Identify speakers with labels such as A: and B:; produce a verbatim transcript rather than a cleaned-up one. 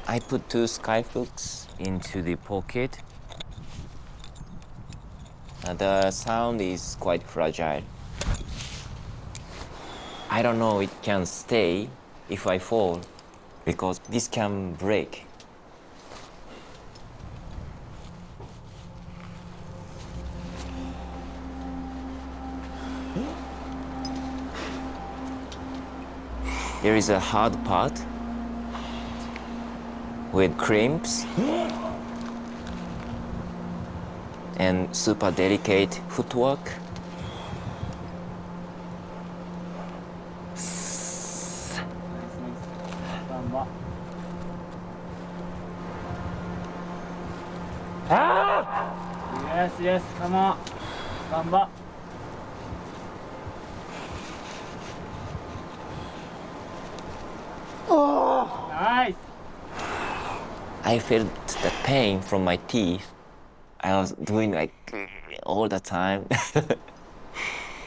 A: I put two skyhooks into the pocket. Uh, the sound is quite fragile. I don't know it can stay if I fall because this can break. There is a hard part with crimps and super delicate footwork.
B: Yes, yes, come on. Gamba. Oh, nice.
A: I felt the pain from my teeth. I was doing like all the time.